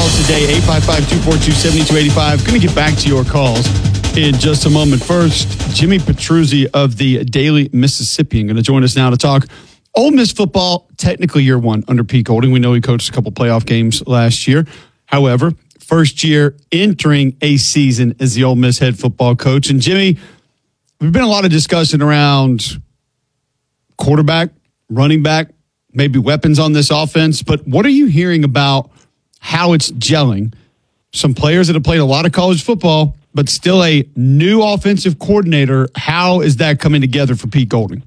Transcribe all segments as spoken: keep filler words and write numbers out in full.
calls today, eight five five, two four two, seven two eight five. Going to get back to your calls in just a moment. First, Jimmy Petruzzi of the Daily Mississippian going to join us now to talk Ole Miss football, technically year one under Pete Golding. We know he coached a couple playoff games last year. However, first year entering a season as the Ole Miss head football coach. And Jimmy, there's been a lot of discussion around quarterback, running back, maybe weapons on this offense. But what are you hearing about how it's gelling? Some players that have played a lot of college football, but still a new offensive coordinator. How is that coming together for Pete Golding?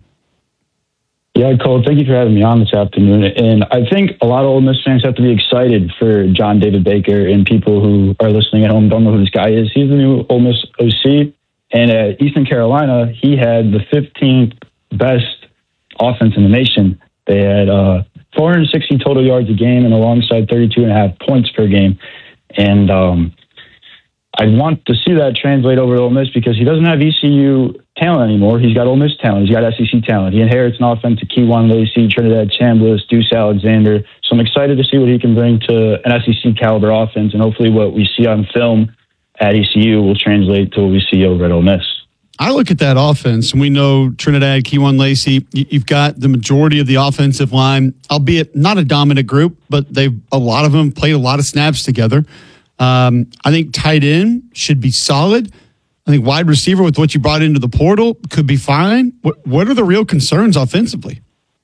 Yeah, Cole, thank you for having me on this afternoon. And I think a lot of Ole Miss fans have to be excited for John David Baker, and people who are listening at home don't know who this guy is. He's the new Ole Miss O C, and at Eastern Carolina, he had the fifteenth best offense in the nation. They had uh, four hundred sixty total yards a game and alongside thirty-two and a half points per game. And um, I want to see that translate over to Ole Miss because he doesn't have E C U talent anymore. He's got Ole Miss talent. He's got S E C talent. He inherits an offense to Keywan Lacey, Trinidad Chambliss, Deuce Alexander. So I'm excited to see what he can bring to an S E C caliber offense, and hopefully what we see on film at E C U will translate to what we see over at Ole Miss. I look at that offense, and we know Trinidad, Keywan Lacey, you've got the majority of the offensive line, albeit not a dominant group, but they've a lot of them played a lot of snaps together. Um, I think tight end should be solid. I think wide receiver with what you brought into the portal could be fine. What, what are the real concerns offensively?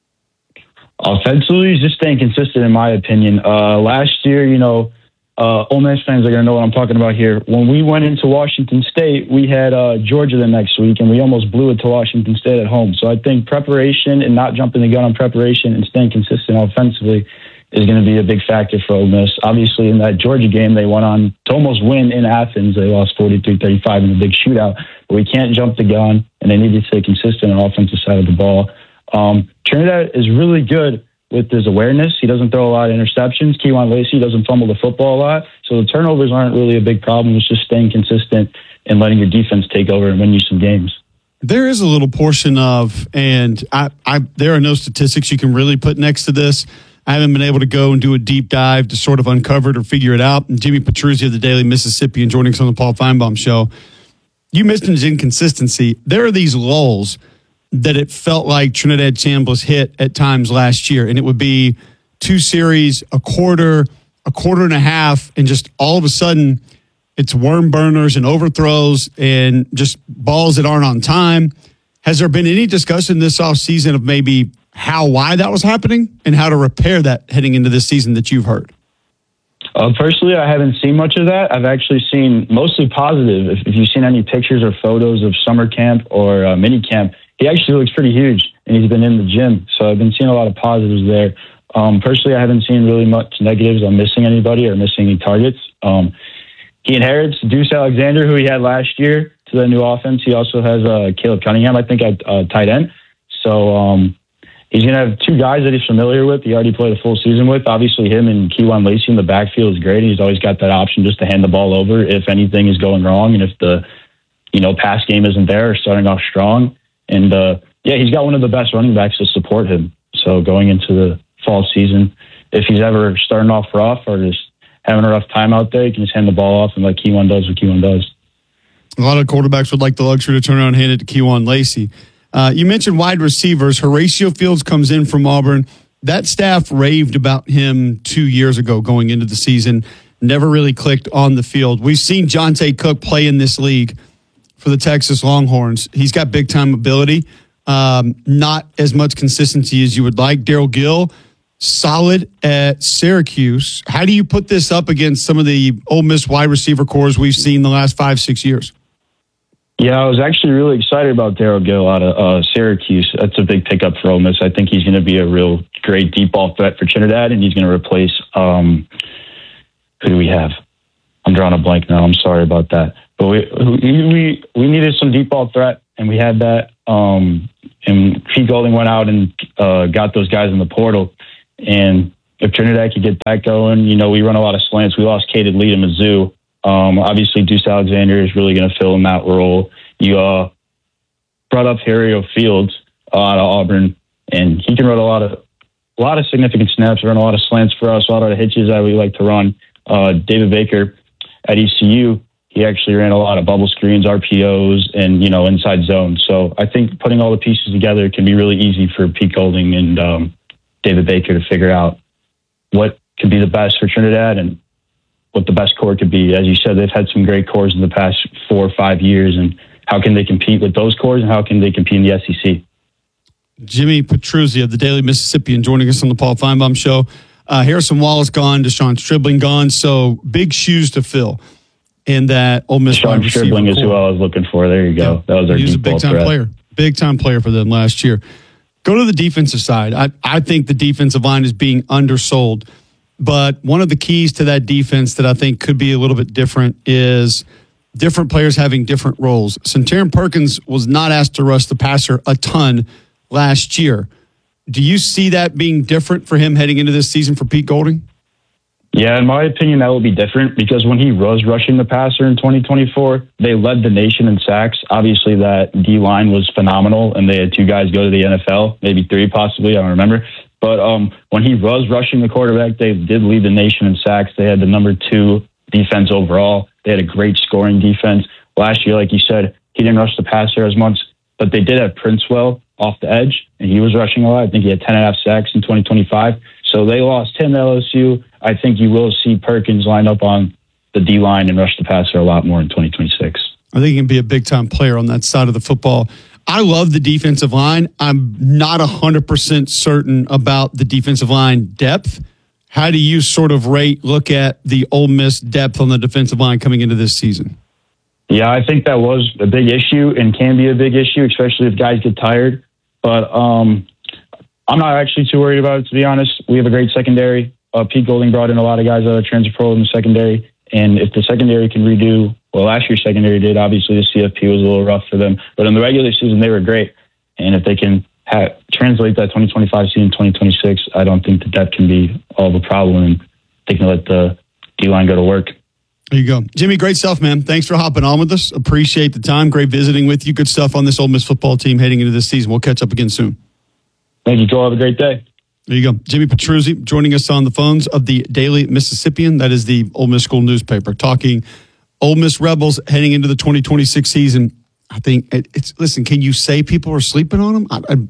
Offensively, just staying consistent, in my opinion. Uh, last year, you know, Uh, Ole Miss fans are going to know what I'm talking about here. When we went into Washington State, we had uh, Georgia the next week, and we almost blew it to Washington State at home. So I think preparation and not jumping the gun on preparation and staying consistent offensively is going to be a big factor for Ole Miss. Obviously, in that Georgia game, they went on to almost win in Athens. They lost forty-three thirty-five in a big shootout. But we can't jump the gun, and they need to stay consistent on the offensive side of the ball. Um, Trinidad is really good with his awareness. He doesn't throw a lot of interceptions. Keywan Lacey doesn't fumble the football a lot. So the turnovers aren't really a big problem. It's just staying consistent and letting your defense take over and win you some games. There is a little portion of, and I, I, there are no statistics you can really put next to this. I haven't been able to go and do a deep dive to sort of uncover it or figure it out. And Jimmy Petruzzi of the Daily Mississippian joining us on the Paul Feinbaum Show. You mentioned his inconsistency. There are these lulls that it felt like Trinidad Chambliss hit at times last year. And it would be two series, a quarter, a quarter and a half, and just all of a sudden it's worm burners and overthrows and just balls that aren't on time. Has there been any discussion this offseason of maybe how, why that was happening and how to repair that heading into this season that you've heard? Uh, personally, I haven't seen much of that. I've actually seen mostly positive. If, if you've seen any pictures or photos of summer camp or uh, mini camp, he actually looks pretty huge, and he's been in the gym. So I've been seeing a lot of positives there. Um, personally, I haven't seen really much negatives on missing anybody or missing any targets. Um, he inherits Deuce Alexander, who he had last year, to the new offense. He also has uh, Caleb Cunningham, I think, at uh, tight end. So um, he's going to have two guys that he's familiar with. He already played a full season with. Obviously, him and Keywan Lacey in the backfield is great. He's always got that option just to hand the ball over if anything is going wrong and if the you know pass game isn't there or starting off strong. And, uh, yeah, he's got one of the best running backs to support him. So going into the fall season, if he's ever starting off rough or just having a rough time out there, you can just hand the ball off and let Keywan does what Keywan does. A lot of quarterbacks would like the luxury to turn around and hand it to Keywan Lacey. Uh, you mentioned wide receivers. Horatio Fields comes in from Auburn. That staff raved about him two years ago going into the season. Never really clicked on the field. We've seen Jonte Cook play in this league for the Texas Longhorns. He's got big-time ability, um, not as much consistency as you would like. Daryl Gill, solid at Syracuse. How do you put this up against some of the Ole Miss wide receiver cores we've seen the last five, six years? Yeah, I was actually really excited about Daryl Gill out of uh, Syracuse. That's a big pickup for Ole Miss. I think he's going to be a real great deep ball threat for Trinidad, and he's going to replace um, who do we have? I'm drawing a blank now. I'm sorry about that. But we we we needed some deep ball threat, and we had that. Um, and Pete Golding went out and uh, got those guys in the portal. And if Trinidad could get that going, you know, we run a lot of slants. We lost Caden Lee to Mizzou. Um, obviously, Deuce Alexander is really going to fill in that role. You uh, brought up Horatio Fields uh, out of Auburn, and he can run a lot of a lot of significant snaps, run a lot of slants for us, a lot of hitches that we like to run. uh, David Baker at E C U, he actually ran a lot of bubble screens, R P Os, and, you know, inside zone. So I think putting all the pieces together can be really easy for Pete Golding and um, David Baker to figure out what could be the best for Trinidad and what the best core could be. As you said, they've had some great cores in the past four or five years, and how can they compete with those cores, and how can they compete in the S E C? Jimmy Petruzzi of the Daily Mississippian joining us on the Paul Feinbaum Show. Uh, Harrison Wallace gone, Deshaun Stribling gone, so big shoes to fill in that Ole Miss Deshaun Stribling is who I was looking for. There you go. Yeah, that was our He was a deep ball big-time threat. player. Big-time player for them last year. Go to the defensive side. I, I think the defensive line is being undersold, but one of the keys to that defense that I think could be a little bit different is different players having different roles. Centurion Perkins was not asked to rush the passer a ton last year. Do you see that being different for him heading into this season for Pete Golding? Yeah, in my opinion, that will be different because when he was rushing the passer in twenty twenty-four, they led the nation in sacks. Obviously, that D-line was phenomenal, and they had two guys go to the N F L, maybe three possibly, I don't remember. But um, when he was rushing the quarterback, they did lead the nation in sacks. They had the number two defense overall. They had a great scoring defense. Last year, like you said, he didn't rush the passer as much, but they did have Princewell off the edge, and he was rushing a lot. I think he had ten and a half sacks in twenty twenty-five. So they lost him to L S U. I think you will see Perkins line up on the D-line and rush the passer a lot more in twenty twenty-six. I think he can be a big-time player on that side of the football. I love the defensive line. I'm not one hundred percent certain about the defensive line depth. How do you sort of rate, look at the Ole Miss depth on the defensive line coming into this season? Yeah, I think that was a big issue and can be a big issue, especially if guys get tired. But um, I'm not actually too worried about it, to be honest. We have a great secondary. Uh, Pete Golding brought in a lot of guys out of transfer portal in the secondary. And if the secondary can redo, well, last year's secondary did. Obviously, the C F P was a little rough for them. But in the regular season, they were great. And if they can ha- translate that twenty twenty-five season twenty twenty-six, I don't think the depth can be all the problem. And they can let the D-line go to work. There you go. Jimmy, great stuff, man. Thanks for hopping on with us. Appreciate the time. Great visiting with you. Good stuff on this Ole Miss football team heading into this season. We'll catch up again soon. Thank you, Joel. Have a great day. There you go. Jimmy Petruzzi joining us on the phones of the Daily Mississippian. That is the Ole Miss school newspaper. Talking Ole Miss Rebels heading into the twenty twenty-six season. I think it, it's, listen, can you say people are sleeping on them? I, I,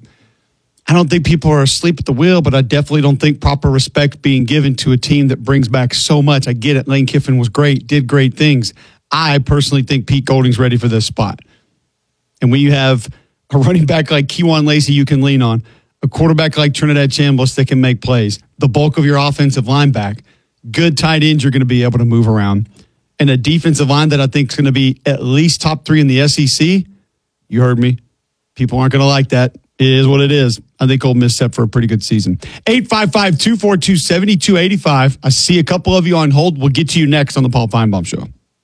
I don't think people are asleep at the wheel, but I definitely don't think proper respect being given to a team that brings back so much. I get it. Lane Kiffin was great, did great things. I personally think Pete Golding's ready for this spot. And when you have a running back like Kewan Lacey you can lean on, a quarterback like Trinidad Chambliss that can make plays, the bulk of your offensive line back, good tight ends you're going to be able to move around, and a defensive line that I think is going to be at least top three in the S E C, you heard me. People aren't going to like that. It is what it is. I think Ole Miss set for a pretty good season. eight five five, two four two, seven two eight five. I see a couple of you on hold. We'll get to you next on the Paul Feinbaum Show.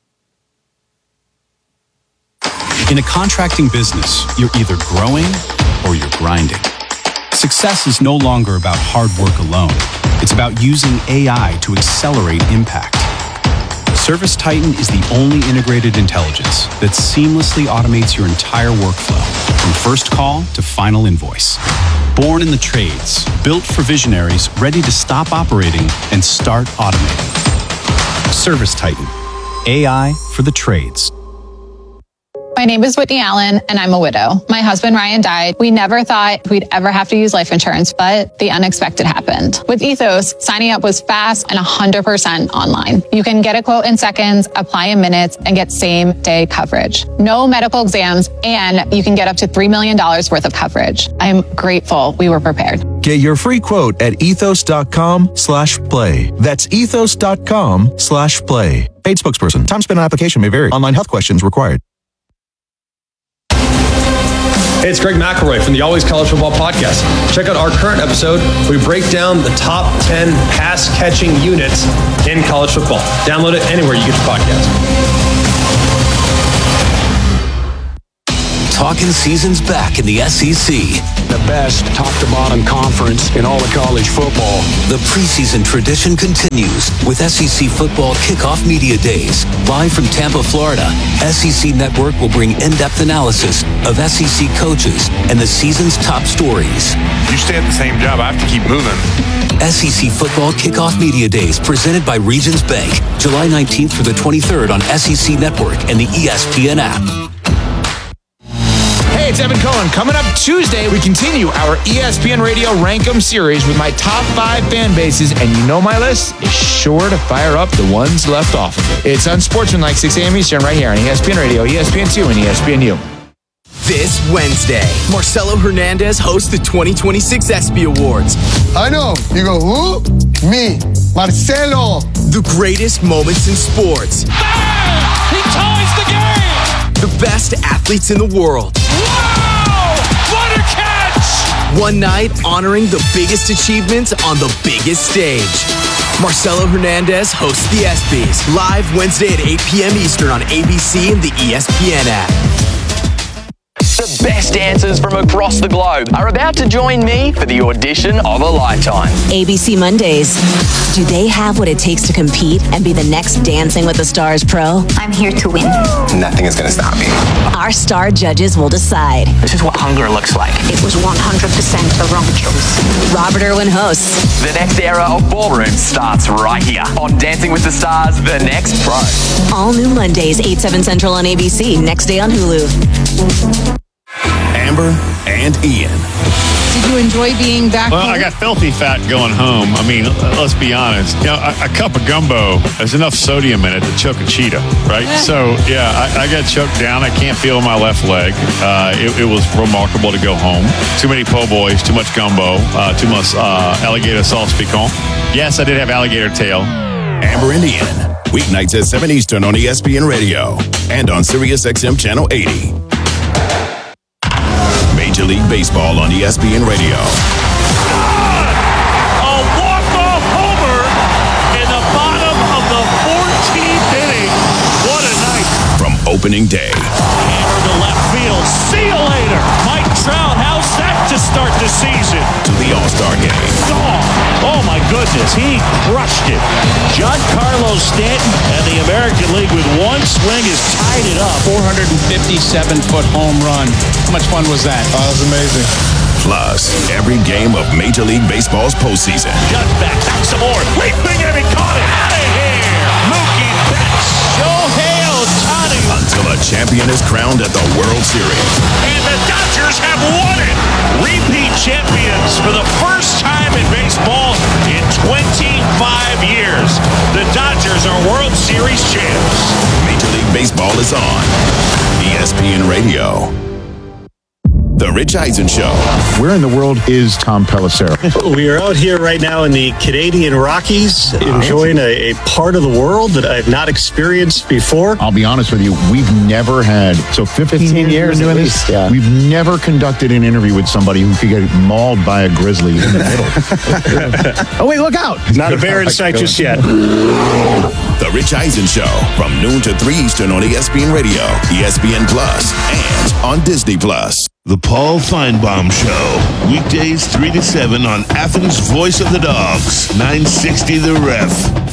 In a contracting business, you're either growing or you're grinding. Success is no longer about hard work alone. It's about using A I to accelerate impact. ServiceTitan is the only integrated intelligence that seamlessly automates your entire workflow, from first call to final invoice. Born in the trades, built for visionaries ready to stop operating and start automating. ServiceTitan, A I for the trades. My name is Whitney Allen, and I'm a widow. My husband, Ryan, died. We never thought we'd ever have to use life insurance, but the unexpected happened. With Ethos, signing up was fast and one hundred percent online. You can get a quote in seconds, apply in minutes, and get same-day coverage. No medical exams, and you can get up to three million dollars worth of coverage. I'm grateful we were prepared. Get your free quote at ethos.com slash play. That's ethos.com slash play. Paid spokesperson. Time spent on application may vary. Online health questions required. Hey, it's Greg McElroy from the Always College Football Podcast. Check out our current episode where we break down the top ten pass-catching units in college football. Download it anywhere you get your podcast. talking season's back in the S E C. The best top-to-bottom conference in all of college football. The preseason tradition continues with S E C Football Kickoff Media Days. Live from Tampa, Florida, S E C Network will bring in-depth analysis of S E C coaches and the season's top stories. You stay at the same job, I have to keep moving. S E C Football Kickoff Media Days presented by Regions Bank, July nineteenth through the twenty-third on S E C Network and the E S P N app. Hey, it's Evan Cohen. Coming up Tuesday, we continue our E S P N Radio Rankum series with my top five fan bases, and you know my list is sure to fire up the ones left off of it. It's Unsportsmanlike, six a.m. Eastern, right here on E S P N Radio, E S P N two, and E S P N U. This Wednesday, Marcelo Hernandez hosts the twenty twenty-six ESPY Awards. I know. You go, who? Me, Marcelo. The greatest moments in sports. Bang! He ties the game! The best athletes in the world. Wow! What a catch! One night honoring the biggest achievements on the biggest stage. Marcelo Hernandez hosts the ESPYs live Wednesday at eight p.m. Eastern on A B C and the E S P N app. The best dancers from across the globe are about to join me for the audition of a lifetime. A B C Mondays. Do they have what it takes to compete and be the next Dancing with the Stars pro? I'm here to win. Nothing is going to stop me. Our star judges will decide. This is what hunger looks like. It was one hundred percent the wrong choice. Robert Irwin hosts. The next era of ballroom starts right here on Dancing with the Stars, The Next Pro. All new Mondays, eight, seven Central on A B C. Next day on Hulu. Amber and Ian. Did you enjoy being back Well, home? I got filthy fat going home. I mean, let's be honest. You know, a, a cup of gumbo, there's enough sodium in it to choke a cheetah, right? So, yeah, I, I got choked down. I can't feel my left leg. Uh, it, it was remarkable to go home. Too many po' boys, too much gumbo, uh, too much uh, alligator sauce piquant. Yes, I did have alligator tail. Amber and Ian. Weeknights at seven Eastern on E S P N Radio and on Sirius X M Channel eighty. Major League Baseball on E S P N Radio. A walk-off homer in the bottom of the fourteenth inning. What a night. From opening day. Hammer to left field. See you later. Mike Trout, how's that to start the season? To the All-Star game. Gone. Oh, my goodness. He crushed it. Giancarlo Stanton and the American League with one swing has tied it up. four hundred fifty-seven foot home run. How much fun was that? Oh, that was amazing. Plus, every game of Major League Baseball's postseason. Just back, back some more. Leaping and he caught it. Out of here. Mookie Betts. Shohei Ohtani. Until a champion is crowned at the World Series. And the Dodgers have won it. Repeat champions for the first time in baseball in twenty-five years. The Dodgers are World Series champs. Major League Baseball is on E S P N Radio. The Rich Eisen Show. Where in the world is Tom Pelissero? We are out here right now in the Canadian Rockies, enjoying a, a part of the world that I've not experienced before. I'll be honest with you, we've never had, so fifteen, fifteen years doing this, yeah. We've never conducted an interview with somebody who could get mauled by a grizzly in the middle. Oh, wait, look out. Not a bear in sight just yet. The Rich Eisen Show from noon to three Eastern on E S P N Radio, E S P N Plus, and on Disney Plus. The Paul Feinbaum Show, weekdays three to seven on Athens' Voice of the Dogs, nine sixty The Ref.